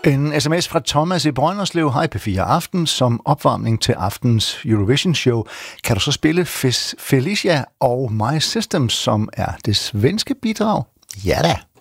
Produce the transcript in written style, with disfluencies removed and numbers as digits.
En sms fra Thomas i Brønderslev. Hej P4 Aften. Som opvarmning til aftens Eurovision-show kan du så spille Felicia og My System, som er det svenske bidrag? Ja da.